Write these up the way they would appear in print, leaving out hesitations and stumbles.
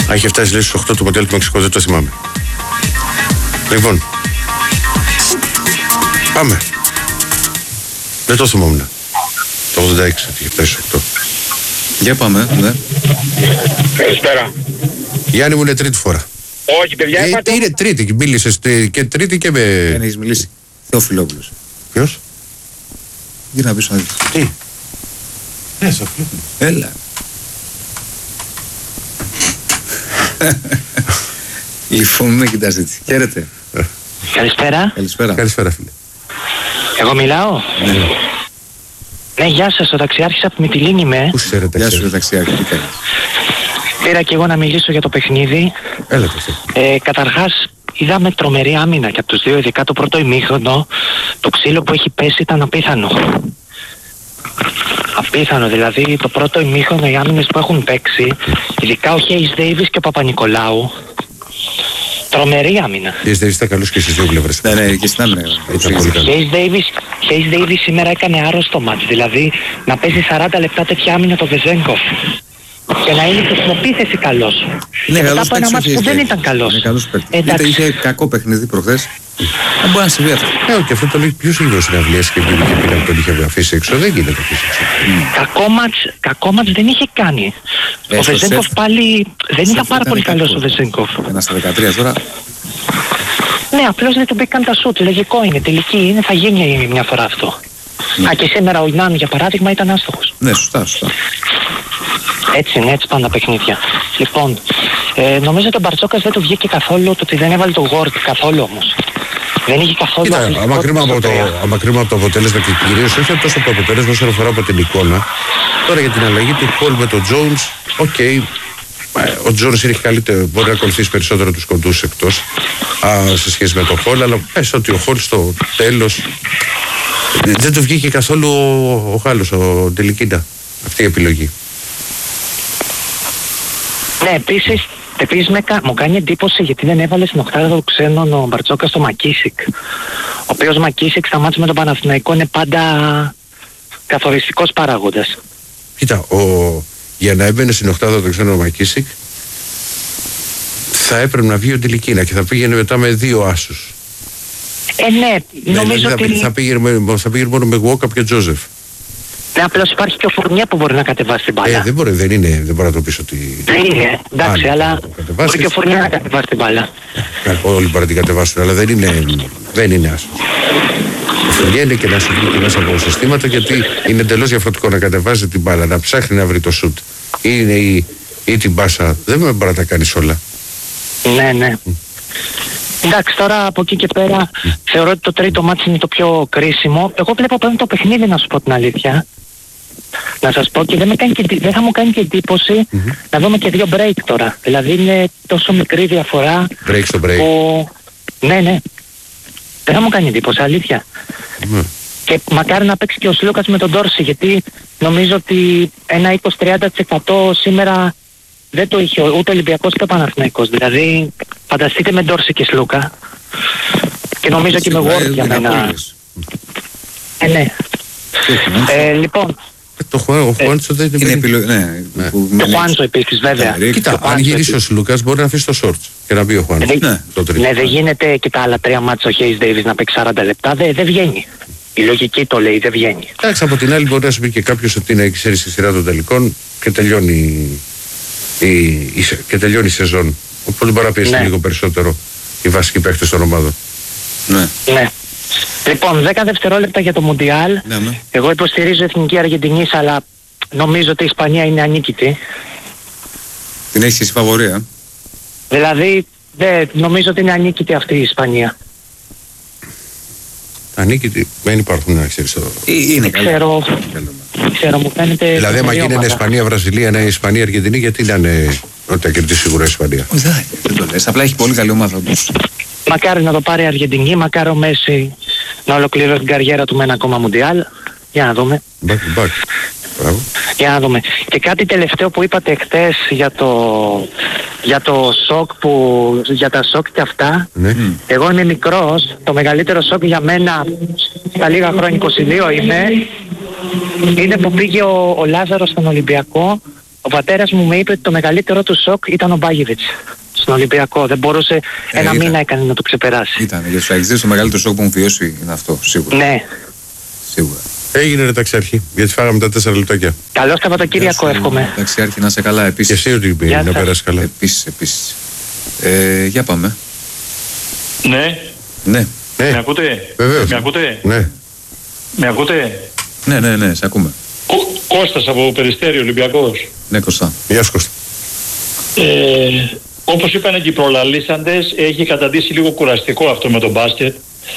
Αν είχε φτάσει λέει στους 8 του Μοντιάλ του Μεξικό, δεν το θυμάμαι. Λοιπόν, πάμε. Δεν το θυμόμουν. Το 86 είχε φτάσει στους 8. Για πάμε, ναι. Καλησπέρα. Γιάννη μου, είναι τρίτη φορά. Όχι, παιδιά, είπατε. Είναι τρίτη, μίλησες και τρίτη και με... Δεν έχεις μιλήσει. Θεοφιλόπουλος. Ποιος? Τι να πεις να δεις. Τι? Ναι, Σοφία. Έλα. Λοιπόν, με κοιτάς έτσι. Χαίρετε. Καλησπέρα. Καλησπέρα. Καλησπέρα, φίλε. Εγώ μιλάω. Ναι, γεια σας, ο ταξιάρχης από τη Μυτιλήνη είμαι. Πού σε ρε Γεια σου, ταξιάρχη? ταξιάρχη. Τι κάνεις? Πήρα και εγώ να μιλήσω για το παιχνίδι. Έλα ταξιάρχη. Καταρχάς, είδαμε τρομερή άμυνα και από τους δύο, ειδικά το πρώτο ημίχρονο. Το ξύλο που έχει πέσει ήταν απίθανο. Απίθανο, δηλαδή το πρώτο ημίχρονο οι άμυνες που έχουν παίξει, ειδικά ο Χέις Ντέιβις και ο Παπα-Νικολάου. Τρομερή άμυνα. Χέις Ντέιβις ήταν καλός και στις δύο πλευρές. Ναι, και στην άμυνα. Ήταν πολύ καλός. Χέις Ντέιβις σήμερα έκανε άρρωστο μάτς, δηλαδή να παίζει 40 λεπτά τέτοια άμυνα το Βεζένκοφ. Και να είναι στην επίθεση καλός. Είναι μετά καλός από ένα παίκτης μάτς ο που δεν Χέις ήταν καλός. Είναι καλός παίκτης. Εντάξει. Είχε κακό παιχνίδι προχθές. Δεν μπορεί να συμβεί αυτό. Και αυτό το λέει ποιος είναι ο συναυλίας και πήγε και πήρε που τον είχε αφήσει έξω. Δεν γίνεται να αφήσει έξω. Κακό μάτς δεν είχε κάνει. Ο στο Βεζένκοφ σετ. πάλι δεν ήταν πάρα ήταν πολύ καλός κακό. ο Βεζένκοφ. Ένα στα 13 τώρα. Ναι, απλώς δεν του μπήκαν τα σουτ. Λογικό είναι, τελική είναι, θα γίνει μια φορά αυτό. Α, και σήμερα ο Ινάν για παράδειγμα ήταν άστοχος. Ναι, σωστά. Έτσι είναι, έτσι πάνε τα παιχνίδια. Λοιπόν, νομίζω ότι ο Μπαρτσόκας δεν του βγήκε καθόλου το ότι δεν έβαλε το Word καθόλου όμως. Δεν είχε καθόλου. Κοίτα, άμα κρίνουμε από το αποτέλεσμα και κυρίως όχι τόσο από το αποτέλεσμα όσο αφορά από την εικόνα. Τώρα για την αλλαγή του Χολ με τον Jones, οκ. Ο Jones είναι καλύτερο, μπορεί να ακολουθήσει περισσότερο τους κοντούς εκτός σε σχέση με τον Χολ, αλλά πες ότι ο Χολ στο τέλος δεν του βγήκε καθόλου ο Γάλλος, ο Ντελικίντα, αυτή η επιλογή. Ναι, επίσης μου κάνει εντύπωση γιατί δεν έβαλε στην οκτάδα των ξένων ο Μπαρτσόκας στο Μακίσικ. Ο οποίος Μακίσικ στα μάτια με τον Παναθηναϊκό είναι πάντα καθοριστικός παράγοντας. Κοίτα, για να έμπαινε στην οκτάδα των ξένων ο Μακίσικ θα έπρεπε να βγει ο Ντελικίνα και θα πήγαινε μετά με δύο άσους. Ναι, νομίζω ότι... Θα πήγαινε μόνο με Γουόκαπ και Τζόζεφ. Ναι, απλώς υπάρχει και ο Φουρνιέ που μπορεί να κατεβάσει την μπάλα. Δεν μπορεί να το πεις ότι... Δεν είναι, εντάξει, αλλά μπορεί και ο Φουρνιέ να κατεβάσει την μπάλα. Όλοι μπορεί να την κατεβάσουν, αλλά δεν είναι άσος. Ο Φουρνιέ είναι και να σου βγει μέσα από συστήματα, γιατί είναι εντελώς διαφορετικό να κατεβάζει την μπάλα, να ψάχνει να βρει το σουτ ή την πάσα. Δεν μπορεί να τα κάνεις όλα. Ναι. Εντάξει, τώρα από εκεί και πέρα θεωρώ ότι το τρίτο μάτς είναι το πιο κρίσιμο. Εγώ βλέπω πέρα το παιχνίδι, να σου πω την αλήθεια. Να σας πω, και δεν θα μου κάνει και εντύπωση να δούμε και δύο break τώρα. Δηλαδή είναι τόσο μικρή διαφορά. Break στο break. Ναι. Δεν θα μου κάνει εντύπωση, αλήθεια. Και μακάρι να παίξει και ο Σλούκας με τον Ντόρση, γιατί νομίζω ότι ένα 20-30% σήμερα δεν το είχε ούτε ο Ολυμπιακός ούτε ο Παναθηναϊκός. Δηλαδή φανταστείτε με Ντόρση και Σλούκα. Και νομίζω και με Word για μένα. Ναι. Λοιπόν. Ο Χουάντσο δεν είναι επιλογή. Το Χουάντσο επίσης, βέβαια. Κοίτα, αν γυρίσει ο Σλούκας μπορεί να αφήσει το shorts και να μπει ο Χουάντσο. Ναι, δεν γίνεται και τα άλλα τρία μάτσα ο Χέις Ντέιβις να παίξει 40 λεπτά. Δεν βγαίνει. Η λογική το λέει, δεν βγαίνει. Εντάξει, από την άλλη μπορεί να σου πει και κάποιος ότι είναι ξέρει στη σειρά των τελικών και τελειώνει η σεζόν. Οπότε μπορεί να πιέσει λίγο περισσότερο οι βασικοί παίκτες των ομάδων. Ναι. Λοιπόν, 10 δευτερόλεπτα για το Μουντιάλ. Εγώ υποστηρίζω Εθνική Αργεντινής, αλλά νομίζω ότι η Ισπανία είναι ανίκητη. Την έχεις εσύ φαβορία. Δηλαδή, νομίζω ότι είναι ανίκητη αυτή η Ισπανία. Ανίκητη, δεν υπάρχουν να ξέρεις το... Είναι Ξέρω, μου φαίνεται... Δηλαδή, άμα γίνει Ισπανία-Βραζιλία, είναι Ισπανία-Αργεντινή, γιατί να είναι ότι θα κερδίσει σίγουρα η Ισπανία. Δεν το λες, απλά έχει πολύ καλή ομάδα τους. Μακάρι να το πάρει η Αργεντινή, μακάρι ο Μέση να ολοκληρώσει την καριέρα του με ένα ακόμα Μουντιάλ. Για να δούμε. Back. Για να δούμε. Και κάτι τελευταίο που είπατε χθες για το σοκ για τα σοκ και αυτά. Ναι. Εγώ είμαι μικρός. Το μεγαλύτερο σοκ για μένα στα λίγα χρόνια, 22 είμαι, είναι που πήγε ο Λάζαρος στον Ολυμπιακό ο πατέρας μου με είπε ότι το μεγαλύτερο του σοκ ήταν ο Μπάγεβιτς στον Ολυμπιακό. Δεν μπορούσε ένα μήνα έκανε να το ξεπεράσει. Ήταν για τους αεξίδες το μεγαλύτερο σοκ που μου βιώσει είναι αυτό, σίγουρα. Ναι. Σίγουρα. Έγινε ρε ταξιάρχη, γιατί φάγαμε τα 4 λεπτάκια. Καλό Σαββατοκύριακο εύχομαι. Ταξιάρχη, να είσαι καλά Και επίσης. εσύ ότι Γεια να σας. περάσει καλά. Επίσης. Για πάμε. Ναι, Ναι. με ακούτε? Βεβαίως. Με ακούτε? Ναι. Με ακούτε? Ναι, σε ακούμε. Κώστας από Περιστέρι, Ολυμπιακός. Ναι, Κωστά. Γεια σου Κώστα. Όπως είπαν και οι προλαλήσαντες, έχει καταντήσει λίγο κουραστικό αυτό με τον μπάσκετ.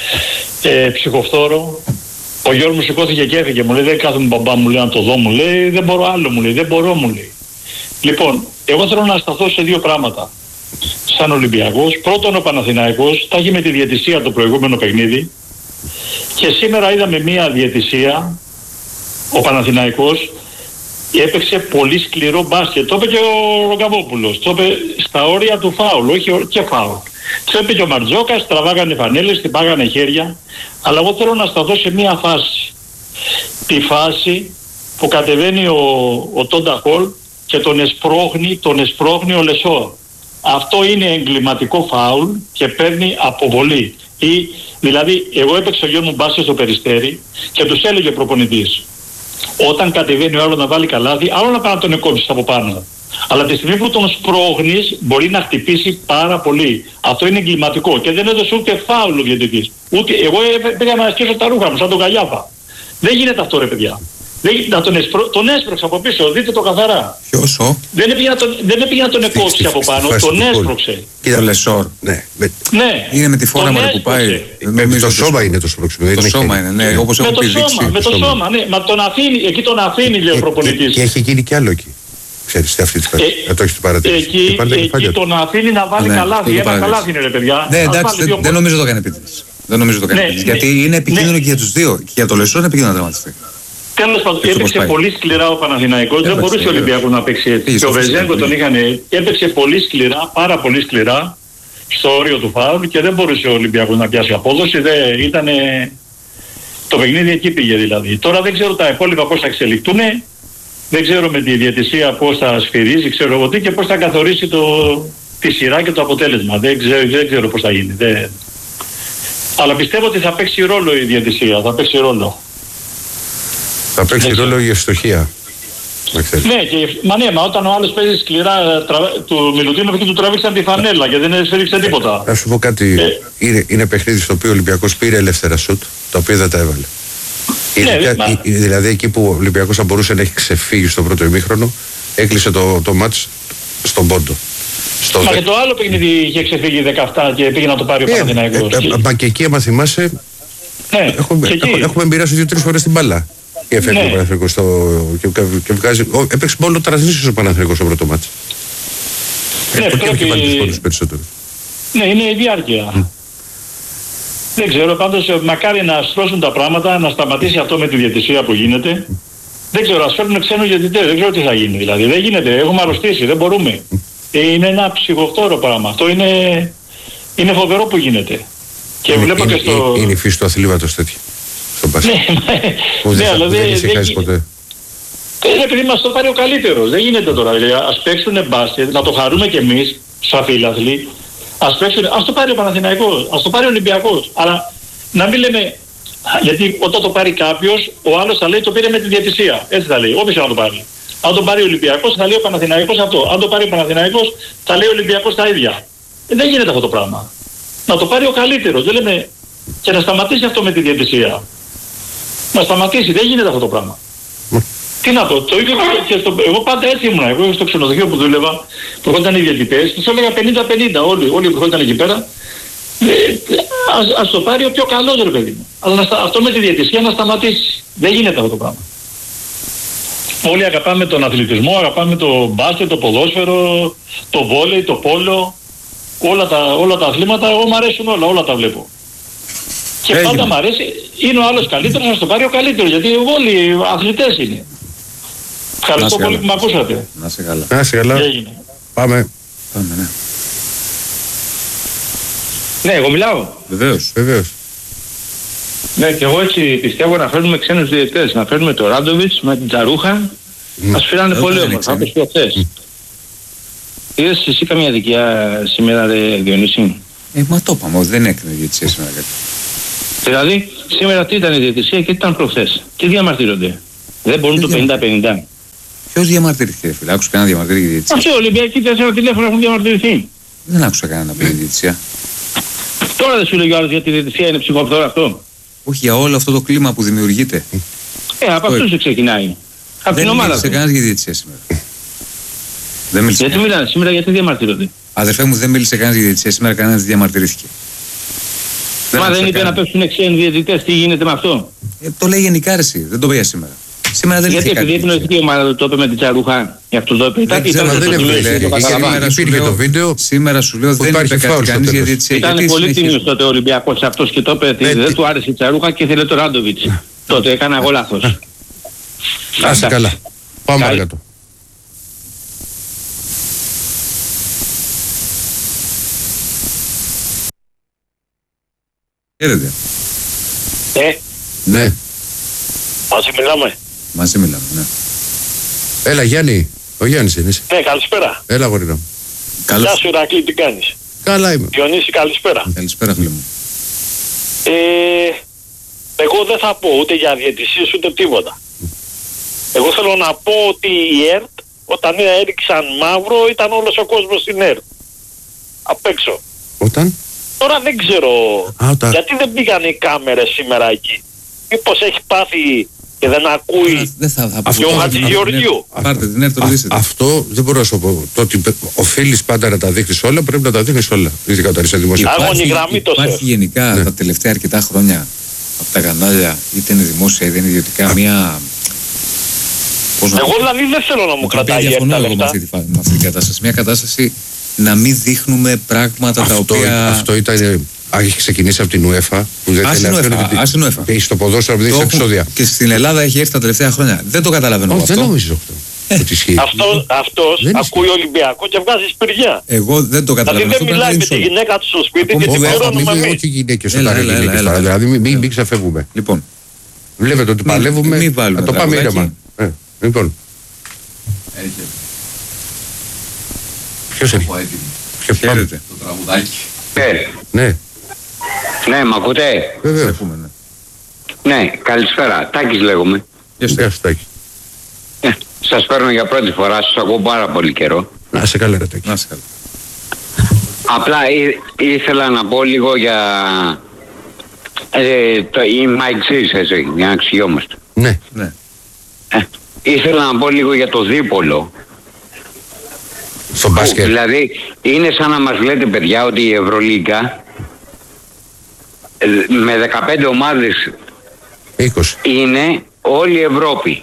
Ψυχοφθόρο. Ο Γιώργος μου σηκώθηκε και έφυγε. Μου λέει: δεν κάθομαι μπαμπά μου, λέει, να το δω. Μου λέει: δεν μπορώ άλλο, μου λέει. Δεν μπορώ, μου λέει. Λοιπόν, εγώ θέλω να σταθώ σε δύο πράγματα. Σαν Ολυμπιακός. Πρώτον, ο Παναθηναϊκός θα έχει με τη διαιτησία το προηγούμενο παιχνίδι. Και σήμερα είδαμε μία διαιτησία. Ο Παναθηναϊκός έπαιξε πολύ σκληρό μπάσκετ. Το είπε και ο Ρογκαβόπουλος. Το είπε στα όρια του φάουλ, όχι και φάουλ. Το είπε και ο Μαρτζόκας, τραβάγανε φανέλες, τυπάγανε χέρια. Αλλά εγώ θέλω να σταθώ σε μία φάση. Τη φάση που κατεβαίνει ο Τόντα Χολ και τον εσπρώχνει ο Λεσόρ. Αυτό είναι εγκληματικό φάουλ και παίρνει αποβολή. Δηλαδή, εγώ έπαιξα ο γιο μου μπάσκετ στο Περιστέρι και τους έλεγε ο προπονητής: όταν κατεβαίνει ο άλλος να βάλει καλάθι, άλλο να πάει να τον εκόψεις από πάνω. Αλλά τη στιγμή που τον σπρώχνεις μπορεί να χτυπήσει πάρα πολύ. Αυτό είναι εγκληματικό και δεν έδωσε ούτε φάουλ ο διαιτητής. Εγώ πήγα να ασκήσω τα ρούχα μου σαν τον Καλιάπα. Δεν γίνεται αυτό ρε παιδιά. Τον έσπρωξε από πίσω, δείτε το καθαρά. Ποιος ο? Δεν έπηγε να τον εκόψει από πάνω, τον έσπρωξε. Το Λεσόρ. Ναι. Ναι. Είναι με τη φόρα μου που πάει. Το σώμα είναι το σπρώξιμο. Το σώμα είναι, ναι, όπως έχω πει δείξει. Με το σώμα, ναι. Μα τον αφήνει, εκεί τον αφήνει, λέει ο προπονητής. Και έχει γίνει κι άλλο εκεί. Ξέρεις, σε αυτή τη φάση. Το έχεις παρατηρήσει. Εκεί τον αφήνει να βάλει καλάθι. Ένα καλάθι είναι ρε παιδιά. Ναι, εντάξει, δεν νομίζω το έκανε επίτηδες. Δεν νομίζω το έκανε επίτηδες. Γιατί είναι επικίνδυνο και για τους δύο. Και για το Λεσόρ είναι επικίνδυνο να τραυματιστεί. Τέλος πάντων, έπαιξε πολύ σκληρά ο Παναθηναϊκός. Δεν μπορούσε ο Ολυμπιακός να παίξει έτσι. Και ο Βεζέγκο τον είχαν. Έπαιξε πολύ σκληρά, πάρα πολύ σκληρά στο όριο του φάουλ και δεν μπορούσε ο Ολυμπιακός να πιάσει απόδοση. Ήταν. Το παιχνίδι εκεί πήγε δηλαδή. Τώρα δεν ξέρω τα υπόλοιπα πώς θα εξελιχθούν. Δεν ξέρω με τη διαιτησία πώς θα σφυρίζει, ξέρω εγώ τι και πώς θα καθορίσει τη σειρά και το αποτέλεσμα. Δεν ξέρω πώς θα γίνει. Αλλά πιστεύω ότι θα παίξει ρόλο η διαιτησία. Θα παίξει ρόλο. Θα παίξει ρόλο η ευστοχία. Ναι, μα όταν ο άλλος παίζει σκληρά του Μιλουτίνοφ και του τραβήξαν τη φανέλα και δεν έστριξε τίποτα. Να σου πω κάτι. Είναι παιχνίδι στο οποίο ο Ολυμπιακός πήρε ελεύθερα σουτ, τα οποία δεν τα έβαλε. Δηλαδή εκεί που ο Ολυμπιακός θα μπορούσε να έχει ξεφύγει στο πρώτο ημίχρονο, έκλεισε το μάτς στον πόντο. Μα και το άλλο παιχνίδι είχε ξεφύγει 17 και πήγε να το πάρει ο Παναθηναϊκός. Μα και εκεί, άμα θυμάσαι, έχουμε μοιράσει 2-3 φορές την μπάλα. Και έφερε ο Παναθηναϊκός και βγάζει. Έπαιξε μόνο τρανσίσιος ο Παναθηναϊκός στο πρώτο μάτς. Και βάλει τους πόντους περισσότερο. Ναι, είναι η διάρκεια. Δεν ξέρω, πάντως μακάρι να στρώσουν τα πράγματα, να σταματήσει αυτό με τη διαιτησία που γίνεται. Δεν ξέρω, ας φέρνουν ξένους διαιτητές, δεν ξέρω τι θα γίνει δηλαδή. Δεν γίνεται, έχουμε αρρωστήσει, δεν μπορούμε. Είναι ένα ψυχοφθόρο πράγμα. Αυτό είναι φοβερό που γίνεται. Και βλέπω και στο. Είναι η φύση του αθλήματος τέτοια. Στον μπάσκετ. Ναι, αλλά δεν ησυχάζει ποτέ. Επειδή μας το πάρει ο καλύτερος. Δεν γίνεται τώρα. Δηλαδή, ας παίξουν μπάσκετ, να το χαρούμε κι εμείς, σαν φίλαθλοι. Ας το πάρει ο Παναθηναϊκός, ας το πάρει ο Ολυμπιακός. Αλλά να μην λέμε. Γιατί όταν το πάρει κάποιος, ο άλλος θα λέει το πήρε με τη διαιτησία. Έτσι θα λέει, όποιος να το πάρει. Αν το πάρει ο Ολυμπιακός, θα λέει ο Παναθηναϊκός αυτό. Αν το πάρει ο Παναθηναϊκός, θα λέει ο Ολυμπιακός τα ίδια. Δεν γίνεται αυτό το πράγμα. Να το πάρει ο καλύτερος. Δεν λέμε. Και να σταματήσει αυτό με τη διαιτησία. Να σταματήσει, δεν γίνεται αυτό το πράγμα. Τι να πω, το ίδιο και εγώ πάντα έτσι ήμουν. Εγώ στο ξενοδοχείο που δούλευα, που έρχονταν οι διαιτητές, τους έλεγα 50-50 όλοι που έρχονταν εκεί πέρα. Ας το πάρει ο πιο καλός ρε παιδί μου. Αλλά αυτό με τη διαιτησία να σταματήσει. Δεν γίνεται αυτό το πράγμα. Όλοι αγαπάμε τον αθλητισμό, αγαπάμε το μπάσκετ, το ποδόσφαιρο, το βόλεϊ, το πόλο. Όλα τα αθλήματα, εγώ μου αρέσουν όλα τα βλέπω. Και πάντα μου αρέσει, είναι ο άλλος καλύτερος, να το πάρει ο καλύτερος, γιατί όλοι αθλητές είναι. Ευχαριστώ πολύ που με ακούσατε. Να είσαι καλά. Να είσαι καλά. Πάμε, ναι. Ναι, εγώ μιλάω. Βεβαίως. Ναι, και εγώ έτσι πιστεύω να φέρνουμε ξένους διαιτητές. Να φέρνουμε τον Ράντοβιτς με την Τζαρούχα Μας φέρανε πολύ όμορφα, όπως και χθες. Είδες εσύ καμία δικιά σήμερα, ρε Διονύση? Μα το είπαμε, δεν έκρινε η διαιτησία σήμερα κάτι. Δηλαδή, σήμερα τι ήταν η διαιτησία και τι ήταν προχθές? Και διαμαρτύρονται. Δεν μπορούν το 50-50. Ποιος διαμαρτυρήθηκε, φίλε? Άκουσα κανένα διαμαρτύρει για διαιτησία? Αυτοί οι Ολυμπιακοί 4 τηλέφωνα έχουν διαμαρτυρηθεί. Δεν άκουσα κανένα να πει για διαιτησία. Τώρα δεν σου λέει ο άλλος γιατί η διαιτησία είναι ψυχοφθόρα αυτό? Όχι, για όλο αυτό το κλίμα που δημιουργείται. Από αυτούς δεν ξεκινάει. Από την Δεν ομάδα μίλησε του. κανένας για διαιτησία σήμερα. Δεν μίλησε. Γιατί μιλάνε σήμερα, γιατί διαμαρτύρονται? Αδερφέ μου, δεν μίλησε κανένας για διαιτησία σήμερα, κανένας διαμαρτυρήθηκε. Μα δεν είπε να παίξουν ξένοι διαιτητές, τι γίνεται με αυτό? Το λέει γενικά εσύ, δεν το πει σήμερα. Σήμερα δεν Γιατί είχε επειδή η κάτι. εθνική ομάδα το είπε με την Τσαρούχα, για αυτό το είπε. Σήμερα σου λέω δεν είπε κάτι κανείς για διαιτησία. Ήταν πολύ τίμιος τότε ο Ολυμπιακός αυτός και το είπε δεν του άρεσε η Τσαρούχα και ήθελε το Ράντοβιτς. Τότε έκανα εγώ λάθος. Άσε καλά. Πάμε παρακάτω. Χαίρετε. Ναι. Μαζί μιλάμε. Μαζί μιλάμε, ναι. Έλα Γιάννη. Ο Γιάννης είναι. Ναι, καλησπέρα. Έλα γορίνα μου. Γεια σου Ηρακλή, τι κάνεις? Καλά είμαι. Διονύση, καλησπέρα. Καλησπέρα φίλε μου. Εγώ δεν θα πω ούτε για διαιτησίες ούτε τίποτα. Εγώ θέλω να πω ότι η ΕΡΤ όταν έριξαν μαύρο ήταν όλος ο κόσμος στην ΕΡΤ. Απ' έξω. Όταν? Τώρα δεν ξέρω γιατί δεν πήγαν οι κάμερες σήμερα εκεί. Μήπως έχει πάθει και δεν ακούει ο Χατζηγεωργίου. Πάρτε την ΕΡΤ, ρωτήσετε. Αυτό δεν μπορώ να σου πω. Το ότι οφείλεις πάντα να τα δείχνεις όλα, πρέπει να τα δείχνεις όλα. Ειδικά όταν είσαι δημοσιογράφος. Άγωνη γραμμή το Υπάρχει γενικά τα τελευταία αρκετά χρόνια από τα κανάλια, είτε είναι δημόσια είτε είναι ιδιωτικά, μια. Εγώ δηλαδή δεν θέλω να μου κρατάει η τα λεφτά. Με αυτή την κατάσταση. Μια κατάσταση να μην δείχνουμε πράγματα τα οποία. Αυτό ήταν. Έχει ξεκινήσει από την UEFA. Που δεν θέλει UEFA. Έχει στο ποδόσφαιρο να δείξει επεισόδια. Και στην Ελλάδα έχει έρθει τα τελευταία χρόνια. Δεν το καταλαβαίνω αυτό. Δεν νομίζω αυτό. Αυτός ακούει Ολυμπιακό και βγάζει σπηριά. Εγώ δεν το καταλαβαίνω. Δηλαδή δεν μιλάει με τη γυναίκα του στο σπίτι και την πληρώνουμε εμείς. Όχι γυναίκες όταν είναι γυναίκες. Δηλαδή μην ξαφεύγουμε. Λοιπόν. Βλέπετε ότι παλεύουμε. Να το πάμε ήρεμα. Λοιπόν. Ποιος είναι? Χαίρετε. Το τραγουδάκι. Ναι. Ναι, μ' ακούτε? Βεβαίως. Ναι, καλησπέρα. Τάκης λέγομαι. Γεια σου Τάκη. Σας παίρνω για πρώτη φορά, σας ακούω πάρα πολύ καιρό. Να σε καλά ρε Τάκη. Να σε καλά. Απλά ήθελα να πω λίγο για η Μαϊξής, έτσι, για να εξηγιόμαστε. Ναι. Ήθελα να πω λίγο για το δίπολο. Στο μπάσκετ. Δηλαδή είναι σαν να μας λέτε παιδιά ότι η Ευρωλίγκα με 15 ομάδες 20. είναι όλη η Ευρώπη.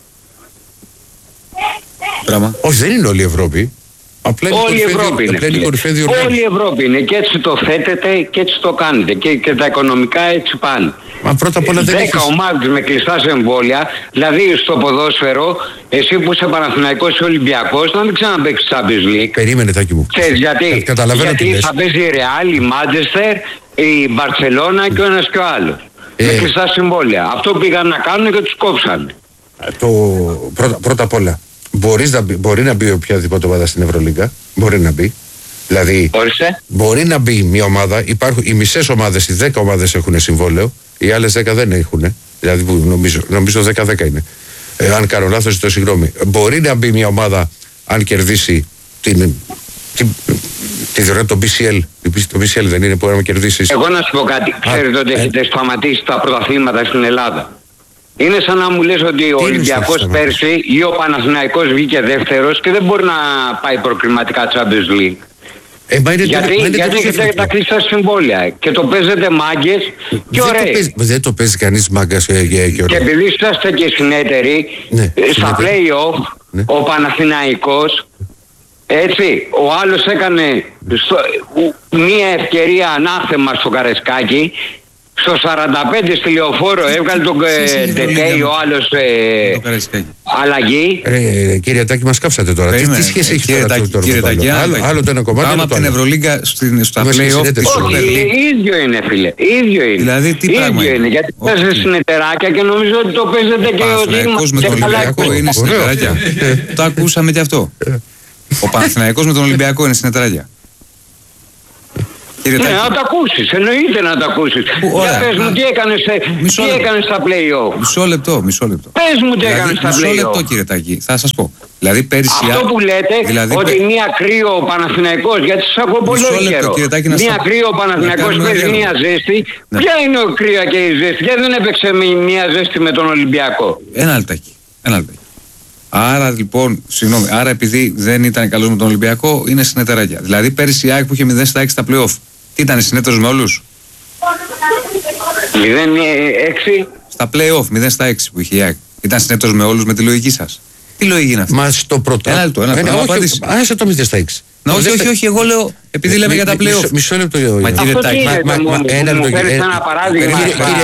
Πράγμα. Όχι, δεν είναι όλη η Ευρώπη. Απλά όλη η Ευρώπη είναι. Όλη η Ευρώπη είναι και έτσι το θέτετε και έτσι το κάνετε και τα οικονομικά έτσι πάνε. Μα πρώτα απ' όλα δεν 10 ομάδες με κλειστά σε εμβόλια, δηλαδή στο ποδόσφαιρο, εσύ που είσαι Παναθηναϊκός ή Ολυμπιακός, να μην ξαναπαίξεις Champions League. Περίμενε Τάκη μου. Ξέρεις γιατί? Γιατί θα παίζει η Real, η Manchester, η Μπαρτσελώνα και ο ένας και ο άλλος. Με κλειστά συμβόλαια. Αυτό πήγαν να κάνουν και τους κόψαν. Πρώτα απ' όλα, μπορεί να μπει οποιαδήποτε ομάδα στην Ευρωλίγκα. Μπορεί να μπει. Δηλαδή, μπορεί να μπει μια ομάδα. Υπάρχουν οι μισές ομάδες, οι 10 ομάδες έχουν συμβόλαιο. Οι άλλες 10 δεν έχουν. Δηλαδή, νομίζω 10-10 είναι. Αν κάνω λάθος, ζητώ συγγνώμη. Μπορεί να μπει μια ομάδα αν κερδίσει τη διορία το BCL. Το BCL δεν είναι που να κερδίσει. Εγώ να σου πω κάτι. Ξέρετε ότι έχετε σταματήσει τα πρωταθλήματα στην Ελλάδα. Είναι σαν να μου λες ότι ο Ολυμπιακός πέρσι ή ο Παναθηναϊκός βγήκε δεύτερος και δεν μπορεί να πάει προκριματικά Champions League. Γιατί έχετε τα κλειστά συμβόλαια και το παίζετε μάγκες και ωραίοι. Δεν το παίζει κανείς μάγκας και ωραίοι. Και επειδή είσαστε και συνέτεροι, στα play-off ο Παναθηναϊκός, έτσι, ο άλλος έκανε μία ευκαιρία ανάθεμα στο Καρεσκάκι στο 45 στη Λεωφόρο έβγαλε τον Ντεκέι ο άλλος αλλαγή. Κύριε Τάκη, μας κάψατε τώρα. Τι σχέση έχει τώρα το άλλο το ένα κομμάτι? Πάμε από την Ευρωλίγκα στα play-off. Ίδιο είναι, φίλε. Ίδιο είναι. Δηλαδή τι πράγμα είναι? Γιατί παίζετε συνεταιράκια και νομίζω ότι το παίζετε και ο Παναθηναϊκός με τον Ολυμπιακό είναι συνεταιράκια. Το ακούσαμε και αυτό. Ο Παναθηναϊκός με τον Ολυμπιακό είναι συνεταιράκια. Ναι, να το ακούσεις, εννοείται να το ακούσεις. Για πες μου τι έκανες στα play-off. Μισό λεπτό. Πες μου τι έκανες στα play-off. Μισό λεπτό, κύριε Τάκη, θα σας πω. Δηλαδή πέρυσι... Αυτό που λέτε, ότι μία κρύο ο Παναθηναϊκός, γιατί σας ακούω πολύ καιρό. Μία κρύο ο Παναθηναϊκός παίζει μία ζέστη. Ποια είναι ο κρύα και η ζέστη? Γιατί δεν έπαιξε μία ζέστη με τον Ολυμπιακό? Ένα λεπτάκι. Άρα λοιπόν, συγγνώμη, επειδή δεν ήταν καλός με τον Ολυμπιακό, είναι συνεταιράκια. Δηλαδή πέρυσι η ΑΕΚ που είχε 0-6 στα play-off, τι ήταν συνέτερος με όλους? 0-6 στα play-off, 0-6 που είχε η ΑΕΚ. Ήταν συνέτερος με όλους με τη λογική σας? Τι λογική είναι αυτή? Μα στο πρώτο. Ένα λεπτό. Άσε το 0-6. Όχι, εγώ λέω, επειδή λέμε για τα play-off. Μισό λεπτό. Μα κύριε Τάκη, ένα παράδειγμα.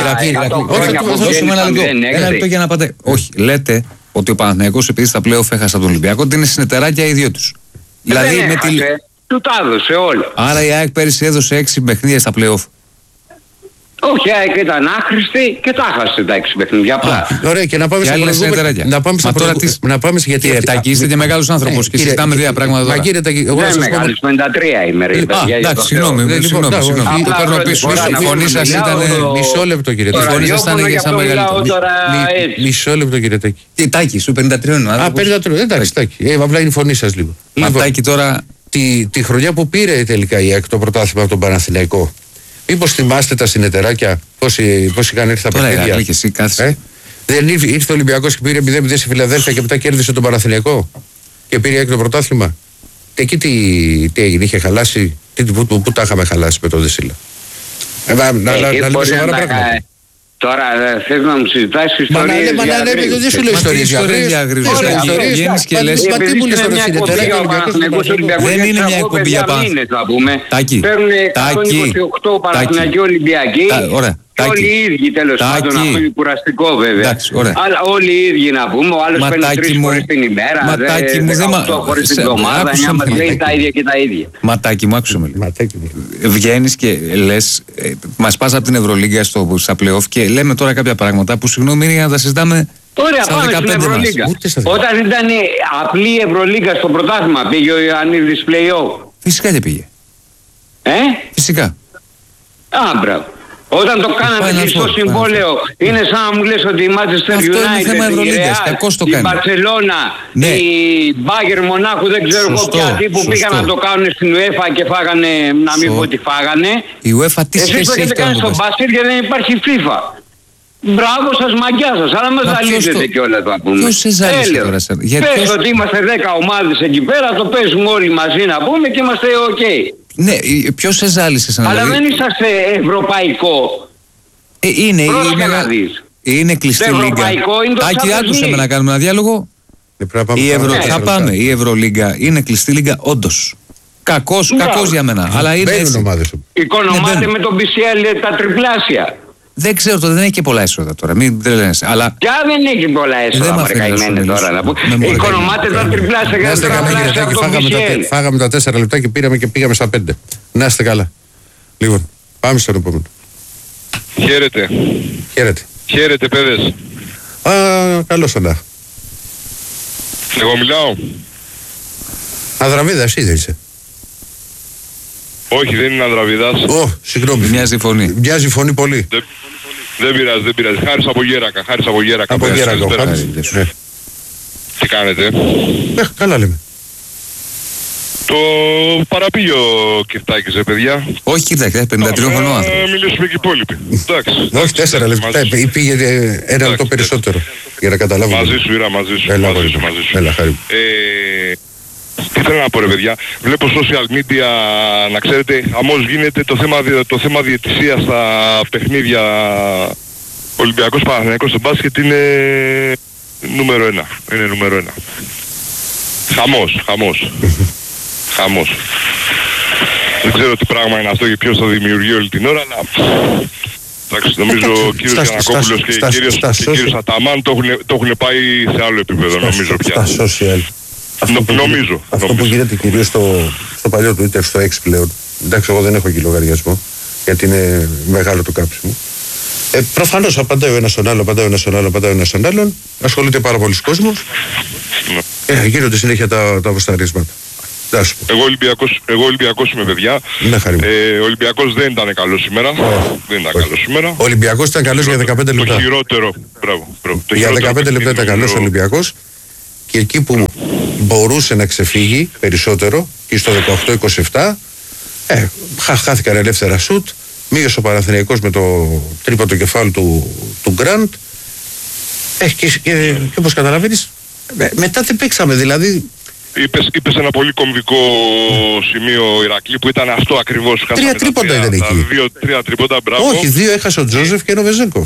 Ένα λεπτό για να πάτε. Όχι, λέτε ότι ο Παναθηναϊκός επειδή στα play-off έχασε από τον Ολυμπιακό, ότι είναι συνεταιράκια οι δύο τους. Δηλαδή με τη... Του τα έδωσε όλο. Άρα η ΑΕΚ πέρυσι έδωσε 6 παιχνίδια στα play-off. Όχι, η ΑΕΚ ήταν άχρηστη και τα χάσε τα 6 παιχνίδια. Ωραία, και να πάμε σε προηγούμενα. Να πάμε σε γιατί. Κύριε Τάκη, είστε και μεγάλος άνθρωπος και συζητάμε δύο πράγματα τώρα. Μα κύριε Τάκη, εγώ δεν μεγάλος, 53 είμαι ρε παιδιά. Εντάξει, συγγνώμη. Το παίρνω πίσω. Η φωνή σας ήταν... Μισό λεπτό κύριε Τάκη. Η φωνή σας ήταν για σαν μεγαλύτερο. Μισό λεπτό κύριε Τάκη. Τι Τάκη, σου 53 είναι. Α, 53, εντάξει Τάκη. Απλά είναι η φωνή σας λίγο. Τάκη τώρα... Τη χρονιά που πήρε τελικά η ΑΕΚ το πρωτάθλημα από τον Παναθηναϊκό, μήπως θυμάστε τα συνεταιράκια πώς είχαν έρθει τα παιχνίδια? Δεν ήρθε ο Ολυμπιακός και πήρε 0-0 στη Φιλαδέλφια και μετά κέρδισε τον Παναθηναϊκό και πήρε η ΑΕΚ το πρωτάθλημα? Εκεί τι έγινε, είχε χαλάσει? Πού τα είχαμε χαλάσει με τον Δεσίλα? Να λέμε σοβαρά πράγματα. Τώρα θες να μου συζητάσεις ιστορίες? Μα δεν σου λέω ιστορίες για Βγαίνεις και λες... Δεν είναι μια εκπομπή για πάνω. Τάκη, παίρνουν 128 Παναθηναϊκοί Ολυμπιακοί και όλοι οι ίδιοι τέλος πάντων, αυτό είναι κουραστικό βέβαια. Αλλά όλοι οι ίδιοι να πούμε, ο άλλος παίρνει 3 φορές την ημέρα, 18 φορές την εβδομάδα, 9 μας λέει τα ίδια και τα ίδια. Ματάκι μου, άκουσε με λίγο. Βγαίνεις και λες, μας πας από την Ευρωλίγκα στα play-off και λέμε τώρα κάποια πράγματα που συγγνώμη είναι για να τα συζητάμε. Ωραία, πάμε στην Ευρωλίγκα. Όταν ήταν απλή Ευρωλίγκα στο πρωτάθλημα, πήγε ο Ιωαννίδης play-off? Φυσικά δεν πήγε. Φυσικά. Α, μπράβο. Όταν το κάναμε στο συμβόλαιο, είναι σαν να μου λες ότι η Manchester United, η Real, η Μπαρσελόνα, η Μπάγερ Μονάχου, δεν ξέρω εγώ ποια που πήγαν να το κάνουν στην UEFA και φάγανε, να μην πω ότι φάγανε. Η UEFA τι σχέση έχει? Εσείς το έχετε κάνει στο μπάσκετ και δεν υπάρχει FIFA. Μπράβο σας, μαγιά σας, αλλά μας ζαλίζετε κιόλας να πούμε. Ποιος σε ζάλισε τώρα? Πες ότι είμαστε 10 ομάδες εκεί πέρα, το παίζουμε όλοι μαζί να πούμε και είμαστε ok. Ναι, ποιος σε ζάλισε σαν? Αλλά δεν είσαστε ευρωπαϊκό. Είναι κλειστή λίγκα. Ευρωπαϊκό είναι το Άκη, άκουσε με να κάνουμε ένα διάλογο. Θα πάμε. Η Ευρωλίγκα είναι κλειστή λίγκα όντως. Κακός για μένα. Αλλά είναι έτσι. Οικονομάται με τον BCL τα τριπλάσια. Δεν ξέρω, δεν έχει και πολλά έσοδα τώρα. Δεν λένε. Αλλά... Ποια δεν έχει πολλά έσοδα, μωρικαημένε τώρα να πω. Οικονομάται τα τριπλάσια και τα τριπλάσια από τον BCL. Φάγαμε τα 4 λεπτά και πήραμε και πήγαμε στα 5. Να είστε καλά. Λοιπόν, πάμε στον επόμενο. Χαίρετε. Χαίρετε παιδες. Καλώς ονά. Εγώ μιλάω. Ανδραβίδας ή δεν είσαι? Όχι, δεν είναι Ανδραβίδας. Συγγνώμη. Μοιάζει φωνή. Μοιάζει φωνή πολύ. Δεν πειράζει. Χάρης από Γέρακα. Από Γέρακα. Τι κάνετε? Καλά λέμε. Το παραπήγε ο Κεφτάκης, παιδιά. Όχι, κοιτάξτε, 53 χρονών άνθρωπος. Μιλήσουμε και οι υπόλοιποι. Όχι, 4 λεπτά. Πήγε 1 λεπτό περισσότερο. Για να καταλάβω. Μαζί σου. Έλα, χάρη. Τι θέλω να πω ρε παιδιά, βλέπω social media, να ξέρετε, αμώς γίνεται το θέμα διαιτησίας στα παιχνίδια Ολυμπιακός Παναθηναϊκός στο μπάσκετ είναι νούμερο 1. Είναι νούμερο 1. Χαμός. Δεν ξέρω τι πράγμα είναι αυτό και ποιος το δημιουργεί όλη την ώρα, αλλά Εντάξει, νομίζω ο κύριος Γιαννακόπουλος και ο κύριος Αταμάν το έχουν πάει σε άλλο επίπεδο, νομίζω πια. Στα social. Αυτό που γίνεται κυρίως στο παλιό Twitter, στο X πλέον. Εντάξει, εγώ δεν έχω εκεί λογαριασμό, γιατί είναι μεγάλο το κάψιμο. Προφανώς απαντάει ο ένας στον άλλο, απαντάει ο ένας στον άλλον. Ασχολείται πάρα πολλοί κόσμος. Γίνονται συνέχεια τα αποσταρίσματα. Εγώ Ολυμπιακός είμαι, παιδιά. Ο Ολυμπιακός δεν ήταν καλός σήμερα. Ο Ολυμπιακός ήταν καλός για 15 λεπτά. Το χειρότερο. Για 15 λεπτά ήταν καλός ο Ολυμπιακός. Και εκεί που μπορούσε να ξεφύγει περισσότερο, και στο 18-27, χάθηκαν ελεύθερα σουτ. Μείωσε ο Παναθηναϊκός με το τρίποντο κεφάλι του Γκραντ. Και όπως καταλαβαίνεις, μετά δεν παίξαμε, δηλαδή. Είπες ένα πολύ κομβικό σημείο, Ηρακλή, που ήταν αυτό ακριβώς. 3 τρίποντα ήταν εκεί. 3 τρίποντα, μπράβο. Όχι, 2 έχασε ο Τζόζεφ και ο Βεζέγκοφ.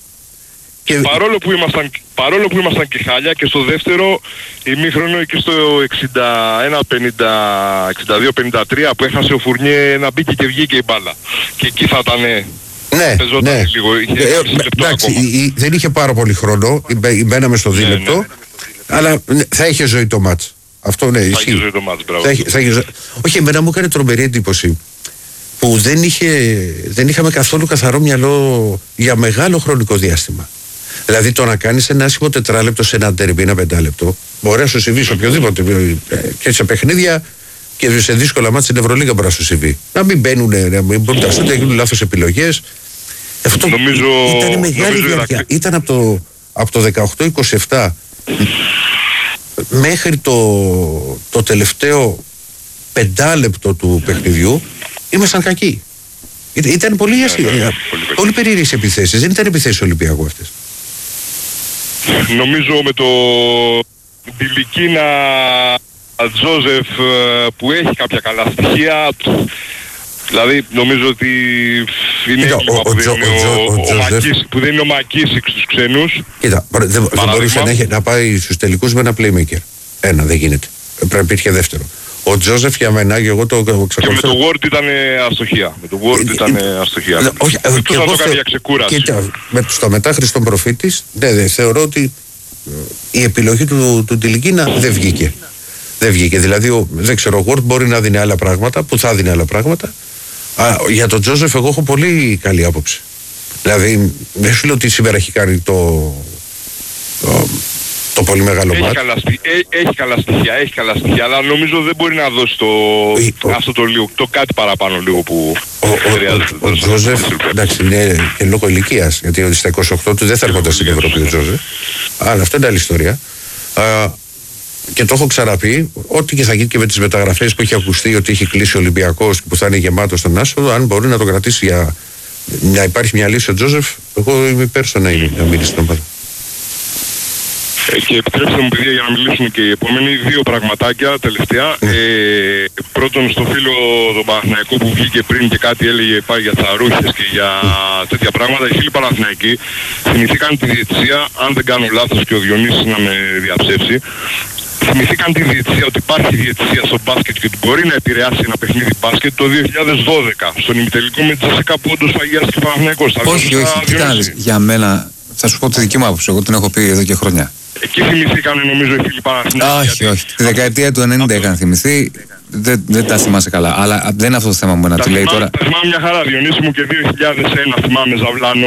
Παρόλο που ήμασταν και χάλια, και στο δεύτερο ημίχρονο, εκεί στο 62-53 που έχασε ο Φουρνιέ, να μπήκε και βγήκε η μπάλα. Και εκεί θα ήταν. Ναι. Λίγο, εντάξει, δεν είχε πάρα πολύ χρόνο, μπαίναμε στο δίλεπτο, ναι. Αλλά θα είχε ζωή το μάτς. Αυτό ναι, ισχύει. Θα είχε ζωή το μάτς, μπράβο. Όχι, εμένα μου έκανε τρομερή εντύπωση που δεν είχαμε καθόλου καθαρό μυαλό για μεγάλο χρονικό διάστημα. Δηλαδή το να κάνεις ένα άσχημο τετράλεπτο σε ένα ντέρμπι, ένα 5 λεπτό, μπορεί να σου συμβεί σε οποιοδήποτε, και σε παιχνίδια και σε δύσκολα μάτια στην Ευρωλίγα μπορεί να σου συμβεί. Να μην μπαίνουν, να μην μπορούν τα σούτα, γίνουν λάθος επιλογές. Αυτό ήταν μεγάλη διάρκεια. Ήταν από το 18-27 μέχρι το τελευταίο 5 λεπτό του παιχνιδιού ήμασταν κακοί. Ήταν πολύ περίεργες επιθέσεις. Δεν ήταν επιθέσεις Ολυμπιακού αυτές. Νομίζω με το Τιλικίνα Τζόζεφ που έχει κάποια καλά στοιχεία, δηλαδή νομίζω ότι είναι έγκλημα που δεν είναι ο Μακίσικ στους ξένους. Κοίτα, δεν μπορούσε να πάει στους τελικούς με ένα playmaker. Δεν γίνεται. Πρέπει να υπήρχε δεύτερο. Ο Τζόζεφ για μένα, και εγώ το εξακολουθώ. Και με το Word ήταν αστοχία. Όχι, και εγώ το έκανε για ξεκούραση. Κοίτα, στο μετάχρηστο προφήτης, θεωρώ ότι η επιλογή του Τιλικίνα δεν βγήκε. Δηλαδή, δεν ξέρω, ο Word μπορεί να δίνει άλλα πράγματα, που θα δίνει άλλα πράγματα. Για τον Τζόζεφ εγώ έχω πολύ καλή άποψη. Δηλαδή, δεν σου λέω ότι σήμερα έχει κάνει το πολύ μεγάλο μάτι. Έχει καλά στοιχεία, αλλά νομίζω δεν μπορεί να δώσει αυτό το λίγο, το κάτι παραπάνω λίγο που χρειάζεται. Ο Τζόζεφ, εντάξει, είναι και λόγω ηλικίας, γιατί στα 28 του δεν θα έρχονταν στην Ευρώπη ο Τζόζεφ. Αλλά αυτό είναι άλλη ιστορία. Και το έχω ξαναπεί, ό,τι και θα γίνει και με τις μεταγραφές που έχει ακουστεί ότι έχει κλείσει ο Ολυμπιακός και που θα είναι γεμάτο στον Άσο, αν μπορεί να το κρατήσει για να υπάρχει μια λύση ο Τζόζεφ, εγώ είμαι υπέρ στο να μείνει στην ομάδα. Και επιτρέψτε μου, παιδιά, για να μιλήσουμε και οι επόμενοι, 2 πραγματάκια τελευταία. Πρώτον, στο φίλο τον Παναθηναϊκό που βγήκε πριν και κάτι έλεγε πάει για τσαρούχες και για τέτοια πράγματα. Οι φίλοι Παναθηναϊκοί θυμηθήκαν τη διαιτησία, αν δεν κάνω λάθος και ο Διονύσης να με διαψεύσει, θυμηθήκαν τη διαιτησία, ότι υπάρχει διαιτησία στο μπάσκετ και ότι μπορεί να επηρεάσει ένα παιχνίδι μπάσκετ το 2012 στον ημιτελικό με τη Τζασέκα που όντως αγιάστηκε ο Παναθηναϊκός. Όχι, κοιτάξτε, για μένα θα σου πω τη δική μου άποψη, εγώ την έχω πει εδώ και χρόνια. Εκεί θυμηθήκαν νομίζω οι φίλοι Παναθηναϊκοί. Όχι. Τη δεκαετία του 90 είχαν θυμηθεί. Δεν τα θυμάσαι καλά. Αλλά δεν είναι αυτό το θέμα μου να τη λέει τώρα. Τα θυμάμαι μια χαρά. Διονύση μου και 2001 θυμάμαι Ζαβλάνο.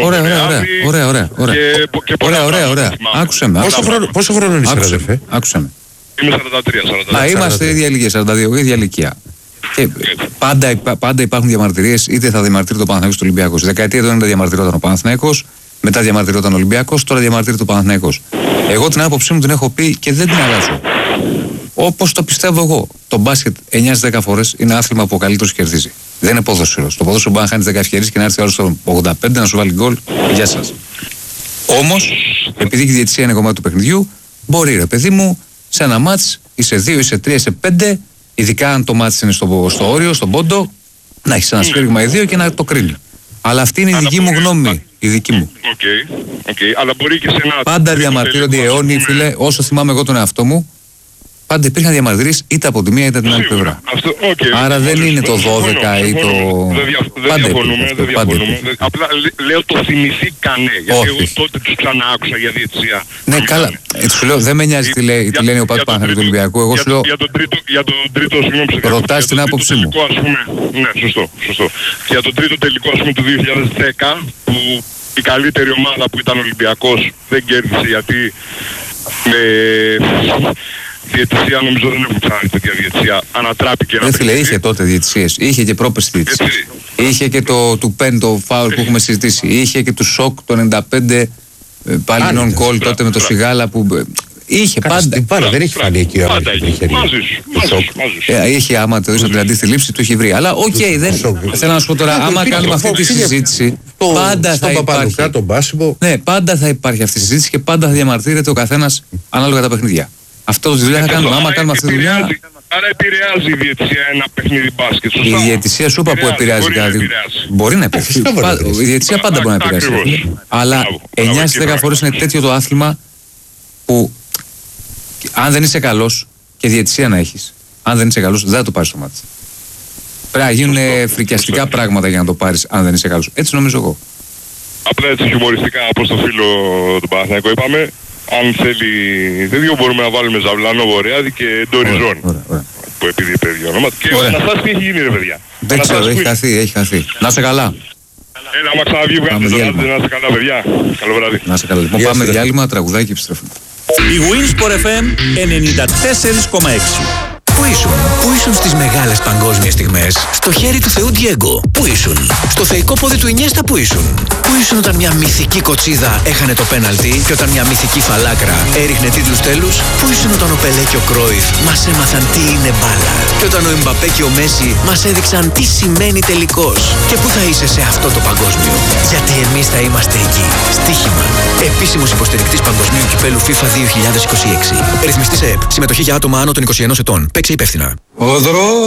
Ωραία. Άκουσε με. Πόσο χρόνο είσαι, αδερφέ? Άκουσε με. Είμαι 43. Είμαστε ίδια ηλικία, 42, ίδια ηλικία. Και πάντα υπάρχουν διαμαρτυρίες, είτε θα διαμαρτύρει το Παναθηναϊκός του Ολυμπιακός. Στη δεκαετία του 90 διαμαρτυρόταν ο Παναθηναϊκός. Μετά διαμαρτυρόταν ο Ολυμπιακός, τώρα διαμαρτύρεται ο Παναθηναϊκός. Εγώ την άποψή μου την έχω πει και δεν την αλλάζω. Όπως το πιστεύω εγώ. Το μπάσκετ 9-10 φορές είναι άθλημα που ο καλύτερος κερδίζει. Δεν είναι ποδόσφαιρο. Στο ποδόσφαιρο μπορεί να χάνεις 10 ευκαιρίες και να έρθει άλλο στο 85 να σου βάλει γκολ. Γεια σας. Όμως, επειδή η διαιτησία είναι κομμάτι του παιχνιδιού, μπορεί ρε παιδί μου σε ένα μάτς ή σε 2 ή σε 3 ή σε 5, ειδικά αν το μάτς είναι στο όριο, στον πόντο, να έχεις ένα σφύριγμα ή 2 και να το κρίνει. Αλλά αυτή είναι η δική μου γνώμη. Η δική μου. Αλλά μπορεί και σε ένα. Πάντα διαμαρτύρονται οι αιώνιοι, φίλε, όσο θυμάμαι εγώ τον εαυτό μου. Πάντα υπήρχαν διαμαρτυρίες είτε από τη μία είτε από την άλλη πλευρά. Άρα δεν είναι το 12 ή το. Δεν διαφωνούμε. Απλά λέω το θυμηθήκανε. Γιατί εγώ τότε τους ξαναάκουσα για διαιτησία. Ναι, καλά. Σου λέω, δεν με νοιάζει τι λένε ο Πάτου Παναθηναϊκού του Ολυμπιακού. Εγώ σου λέω. Για τον τρίτο, συγγνώμη, ρωτάς την άποψή μου. Ναι, σωστό. Για τον τρίτο τελικό, ας πούμε, του 2010, που η καλύτερη ομάδα που ήταν Ολυμπιακός δεν κέρδισε γιατί με διαιτησία, νομίζω δεν έχουμε ξανά τέτοια διαιτησία, ανατράπηκε. Δεν φίλε, είχε τότε διαιτησίες, είχε και πρόπες διαιτησίες. Είχε και το του Πεν, το φάουλ που έχουμε συζητήσει. Είχε και του Σοκ το 95, πάλι non-call τότε με το Σιγάλα που. Είχε πάντα. Δεν έχει φανεί εκεί πάντα. Είχε, άμα το δεις από την αντίθετη λήψη, το έχει βρει. Αλλά οκ, δεν. Θέλω να σου πω τώρα, άμα κάνουμε αυτή τη συζήτηση, πάντα θα υπάρχει. Ναι, πάντα θα υπάρχει αυτή η συζήτηση και πάντα θα διαμαρτύρεται ο καθένας ανάλογα τα παιχνίδια. Αυτό το δουλειά θα κάνουμε. Άμα κάνουμε αυτή τη δουλειά. Άρα επηρεάζει η διαιτησία ένα παιχνίδι μπάσκετ. Η διαιτησία σου είπα που επηρεάζει κάτι. Μπορεί να επηρεάσει. Η διαιτησία πάντα μπορεί να επηρεάσει. Αλλά 9 στις 10 φορές είναι τέτοιο το άθλημα που αν δεν είσαι καλός και διαιτησία να έχεις, αν δεν είσαι καλός δεν θα το πάρεις στο μάτι. Πρέπει να γίνουν φρικιαστικά πράγματα για να το πάρεις αν δεν είσαι καλός. Έτσι νομίζω εγώ. Απλά έτσι χιουμοριστικά προς το φίλο του Παναθηναϊκού είπαμε. Αν θέλει τέτοιο μπορούμε να βάλουμε Ζαβλάνο, Βορειάδη και Ντοριζόν. Που επειδή είπε δύο ονόματα. Και ο Αναστάσης τι έχει γίνει ρε παιδιά. Δεν ξέρω, έχει χαθεί. Να είσαι καλά. Έλα, άμα ξαναβγεί βγάλετε τον Άδη, να είστε καλά παιδιά. Καλό βράδυ. Να είστε καλά. Λοιπόν, πάμε διάλειμμα, τραγουδάκι και επιστρέφουμε. Η Winsport FM 94,6. Πού ήσουν στις μεγάλες παγκόσμιες στιγμές? Στο χέρι του Θεού Ντιέγκο. Πού ήσουν? Στο θεϊκό πόδι του Ινιέστα. Πού ήσουν? Πού ήσουν όταν μια μυθική κοτσίδα έχανε το πέναλτι και όταν μια μυθική φαλάκρα έριχνε τίτλους τέλους? Πού ήσουν όταν ο Πελέ και ο Κρόιφ μας έμαθαν τι είναι μπάλα? Και όταν ο Εμπαπέ και ο Μέση μας έδειξαν τι σημαίνει τελικός? Και πού θα είσαι σε αυτό το παγκόσμιο? Γιατί εμείς θα είμαστε εκεί. Στοίχημα. Επίσημος υποστηρικτής Παγκοσμίου Κυπέλου FIFA 2026. Ρυθμιστής ΕΕΠ. Συμμετοχή για άτομα άνω των 21 ετών. Παίξε υπεύθυνα.